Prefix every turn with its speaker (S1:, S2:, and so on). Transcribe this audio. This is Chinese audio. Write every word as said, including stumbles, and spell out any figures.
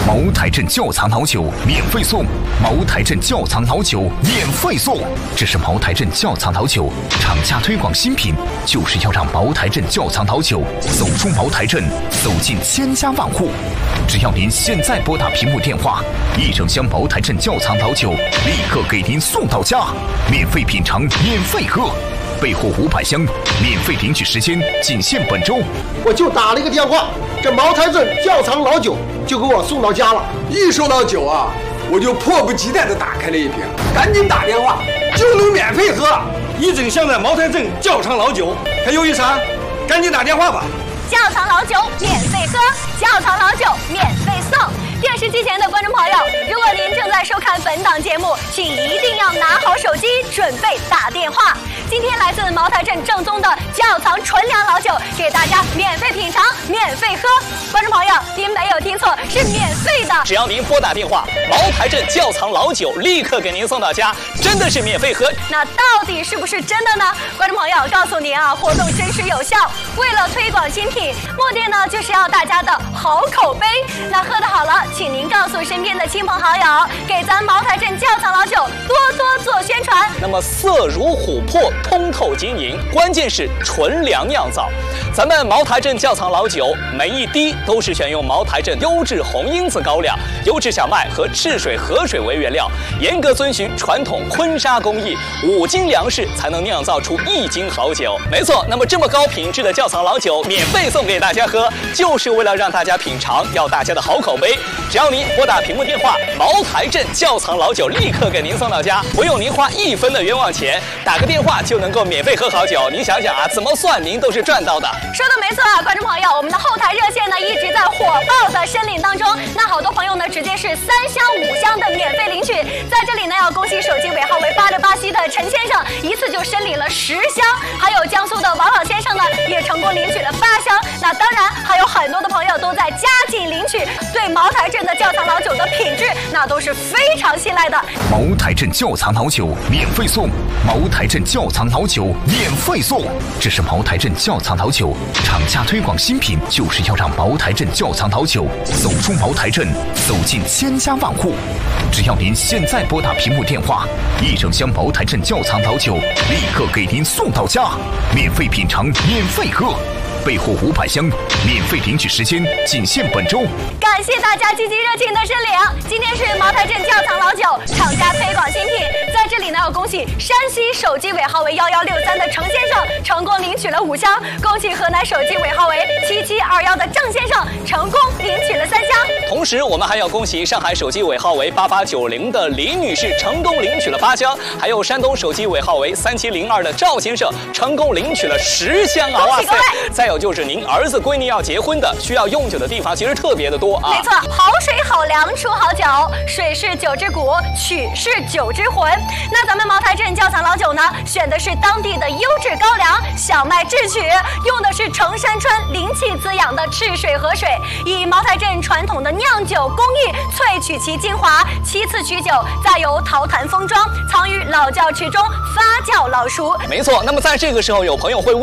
S1: 茅台镇窖藏老酒免费送，茅台镇窖藏老酒免费送。这是茅台镇窖藏老酒厂家推广新品，就是要让茅台镇窖藏老酒走出茅台镇，走进千家万户。只要您现在拨打屏幕电话，一整箱茅台镇窖藏老酒立刻给您送到家，免费品尝，免费喝。备货五百箱，免费领取时间仅限本周。
S2: 我就打了一个电话，这茅台镇窖藏老酒就给我送到家了。
S3: 一收到酒啊，我就迫不及待地打开了一瓶，赶紧打电话就能免费喝一整箱的茅台镇窖藏老酒，还犹豫啥？赶紧打电话吧！
S4: 窖藏老酒免费喝，窖藏老酒免费送。电视机前的观众朋友，如果您正在收看本档节目，请一定要拿好手机，准备打电话。今天来自茅台镇正宗的窖藏纯粮老酒，给大家免费品尝，免费喝。观众朋友，您没有听错，是免费的。
S5: 只要您拨打电话，茅台镇窖藏老酒立刻给您送到家，真的是免费喝。
S4: 那到底是不是真的呢？观众朋友，告诉您啊，活动真实有效。为了推广新品，目的呢就是要大家的好口碑。那喝得好了，请您告诉身边的亲朋好友，给咱茅台镇窖藏老酒多多做宣传。
S5: 那么色如琥珀，通透晶莹，关键是纯粮酿造。咱们茅台镇窖藏老酒每一滴都是选用茅台镇优质红因子高粱、优质小麦和赤水河水为原料，严格遵循传统坤沙工艺，五斤粮食才能酿造出一斤好酒。没错，那么这么高品质的窖藏老酒免费送给大家喝，就是为了让大家品尝，要大家的好口碑。只要您拨打屏幕电话，茅台镇窖藏老酒立刻给您送到家，不用您花一分的冤枉钱，打个电话就能够免费喝好酒。您想想啊，怎么算您都是赚到的。
S4: 说的没错啊，观众朋友，我们的后台热线呢一直在火爆的申领当中。那好多朋友呢直接是三箱五箱的免费领取，在这里呢要恭喜手机尾号为八六八七的陈先生，一次就申领了十箱，还有江苏的王老先生呢也成功领取了八箱。那当然还有很多的朋友都在加紧领取，对茅台镇的窖藏老酒的品质那都是非常信赖的。
S1: 茅台镇窖藏老酒免费送，茅台镇窖藏老酒免费送。这是茅台镇窖藏老酒厂家推广新品，就是要让茅台镇窖藏老酒走出茅台镇，走进千家万户。只要您现在拨打屏幕电话，一整箱茅台镇窖藏老酒立刻给您送到家，免费品尝，免费喝。备货五百箱，免费领取时间仅限本周。
S4: 感谢大家积极热情的申领。今天是茅台镇窖藏老酒厂家推广新品，在这里呢要恭喜山西手机尾号为幺幺六三的程先生成功领取了五箱，恭喜河南手机尾号为七七二幺的郑先生成功领取了三箱。
S5: 同时我们还要恭喜上海手机尾号为八八九零的李女士成功领取了八箱，还有山东手机尾号为三七零二的赵先生成功领取了十箱啊！哇塞！再有就是您儿子闺女要结婚的，需要用酒的地方其实特别的多啊。
S4: 没错，好水好粮出好酒，水是酒之骨，曲是酒之魂。那咱们茅台镇窖藏老酒呢，选的是当地的优质高粱、小麦制曲，用的是成山川灵气滋养的赤水河水，以茅台镇传统的酿酒工艺萃取其精华，其次取酒，再由陶坛封装，藏于老窖池中发酵老熟。
S5: 没错，那么在这个时候，有朋友会问。